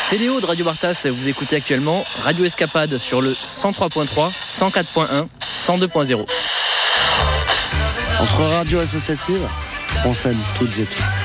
C'est Léo de Radio Bartas, vous écoutez actuellement Radio Escapade sur le 103.3, 104.1, 102.0. Entre radios associatives, on s'aime toutes et tous.